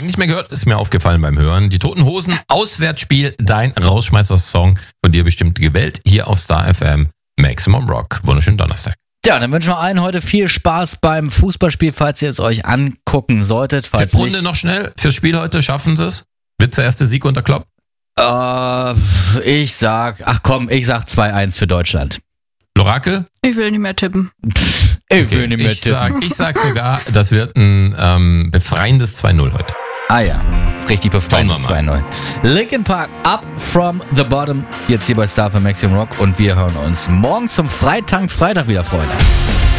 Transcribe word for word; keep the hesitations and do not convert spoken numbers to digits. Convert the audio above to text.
Lang nicht mehr gehört, ist mir aufgefallen beim Hören. Die Toten Hosen, Auswärtsspiel, dein Rausschmeißer-Song, von dir bestimmt gewählt, hier auf Star F M, Maximum Rock. Wunderschönen Donnerstag. Ja, dann wünschen wir allen heute viel Spaß beim Fußballspiel, falls ihr es euch angucken solltet. Falls Tipprunde nicht, noch schnell, fürs Spiel heute schaffen sie es? Wird der erste Sieg unter Klopp? Äh, ich sag, ach komm, ich sag zwei eins für Deutschland. Lorakel? Ich will nicht mehr tippen. Ich Okay, will nicht mehr ich tippen. sag, ich sag sogar, das wird ein ähm, befreiendes zwei null heute. Ah ja, richtig befreiendes Schauen wir zwei null. Linkin Park, Up From The Bottom, jetzt hier bei Star für Maximum Rock und wir hören uns morgen zum Freitag, Freitag wieder, Freunde.